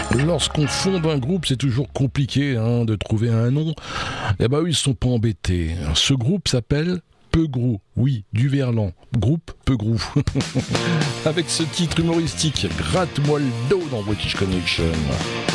Lorsqu'on fonde un groupe, c'est toujours compliqué de trouver un nom. Eh ben eux, ils sont pas embêtés. Ce groupe s'appelle Peugrou. Oui, du verlan. Groupe Peugrou. Avec ce titre humoristique, Gratte-moi le dos dans British Connection.